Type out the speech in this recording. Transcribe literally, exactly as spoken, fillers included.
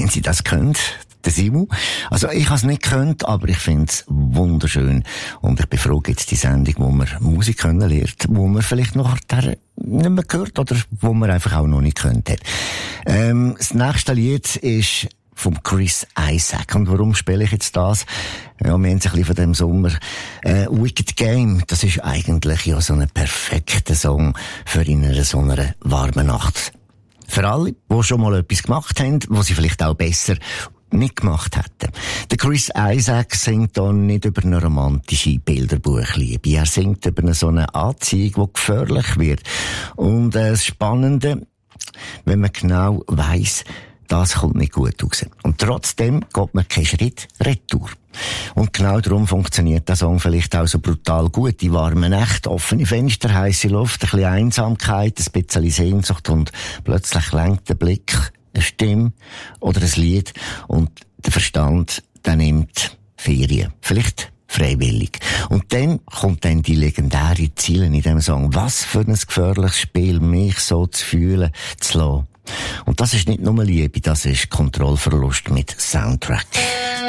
wenn sie das können. Der Simu. Also ich habe es nicht gekannt, aber ich finde es wunderschön. Und ich befrage jetzt die Sendung, wo man Musik können lernt, wo man vielleicht noch nicht mehr gehört oder wo man einfach auch noch nicht gehört hat. Ähm, das nächste Lied ist vom Chris Isaak. Und warum spiele ich jetzt das? Ja, wir haben es ein bisschen von dem Sommer. Äh, Wicked Game, das ist eigentlich ja so ein perfekter Song für in einer so einer warmen Nacht. Für alle, die schon mal etwas gemacht haben, wo sie vielleicht auch besser nicht gemacht hätten. Der Chris Isaak singt da nicht über eine romantische Bilderbuchliebe. Er singt über eine so eine Anziehung, die gefährlich wird. Und äh, das Spannende, wenn man genau weiss, das kommt nicht gut raus. Und trotzdem geht man keinen Schritt retour. Und genau darum funktioniert der Song vielleicht auch so brutal gut. Die warmen Nächte, offene Fenster, heisse Luft, ein bisschen Einsamkeit, ein bisschen Sehnsucht und plötzlich lenkt der Blick, eine Stimme oder ein Lied und der Verstand, der nimmt Ferien. Vielleicht freiwillig. Und dann kommt dann die legendäre Ziele in dem Song. Was für ein gefährliches Spiel, mich so zu fühlen, zu lassen. Und das ist nicht nur Liebe, das ist Kontrollverlust mit Soundtrack.